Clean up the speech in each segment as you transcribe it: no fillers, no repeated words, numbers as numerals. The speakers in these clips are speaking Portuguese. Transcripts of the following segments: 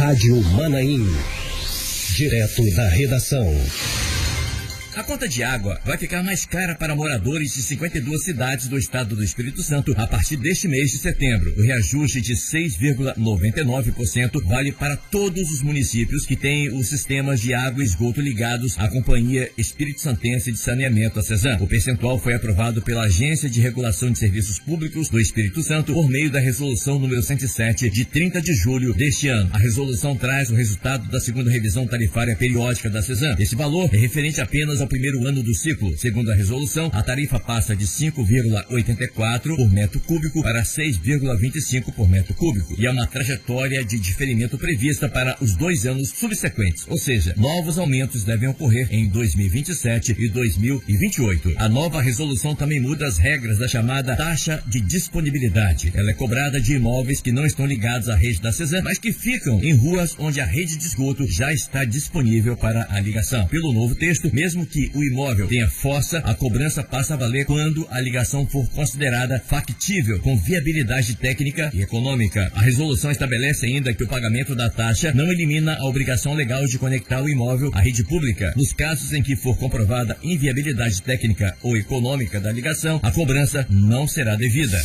Rádio Manaim. Direto da redação. A conta de água vai ficar mais cara para moradores de 52 cidades do estado do Espírito Santo a partir deste mês de setembro. O reajuste de 6,99% vale para todos os municípios que têm os sistemas de água e esgoto ligados à Companhia Espírito Santense de Saneamento, a CESAM. O percentual foi aprovado pela Agência de Regulação de Serviços Públicos do Espírito Santo por meio da Resolução número 107, de 30 de julho deste ano. A resolução traz o resultado da segunda revisão tarifária periódica da CESAM. Esse valor é referente apenas ao primeiro ano do ciclo. Segundo a resolução, a tarifa passa de 5,84 por metro cúbico para 6,25 por metro cúbico, e há uma trajetória de diferimento prevista para os 2 anos subsequentes, ou seja, novos aumentos devem ocorrer em 2027 e 2028. A nova resolução também muda as regras da chamada taxa de disponibilidade. Ela é cobrada de imóveis que não estão ligados à rede da CESAM, mas que ficam em ruas onde a rede de esgoto já está disponível para a ligação. Pelo novo texto, mesmo que o imóvel tenha fossa, a cobrança passa a valer quando a ligação for considerada factível, com viabilidade técnica e econômica. A resolução estabelece ainda que o pagamento da taxa não elimina a obrigação legal de conectar o imóvel à rede pública. Nos casos em que for comprovada inviabilidade técnica ou econômica da ligação, a cobrança não será devida.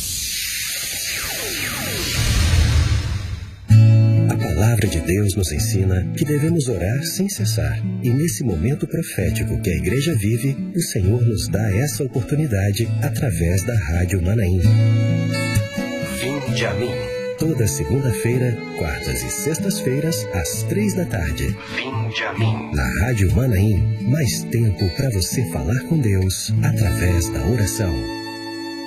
A palavra de Deus nos ensina que devemos orar sem cessar. E nesse momento profético que a igreja vive, o Senhor nos dá essa oportunidade através da Rádio Manaim. Vinde a mim. Toda segunda-feira, quartas e sextas-feiras, às 3 da tarde. Vinde a mim. Na Rádio Manaim, mais tempo para você falar com Deus através da oração.